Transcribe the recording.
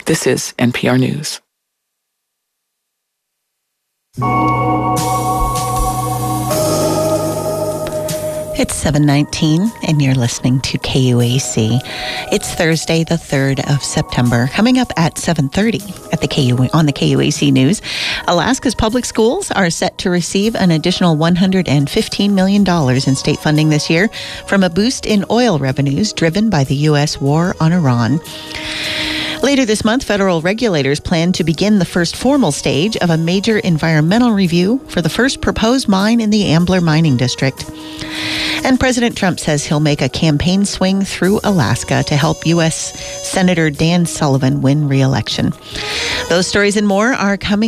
This is NPR News. It's 7:19, and you're listening to KUAC. It's Thursday, the 3rd of September. Coming up at 7:30 on the KUAC News, Alaska's public schools are set to receive an additional $115 million in state funding this year from a boost in oil revenues driven by the U.S. war on Iran. Later this month, federal regulators plan to begin the first formal stage of a major environmental review for the first proposed mine in the Ambler Mining District. And President Trump says he'll make a campaign swing through Alaska to help U.S. Senator Dan Sullivan win re-election. Those stories and more are coming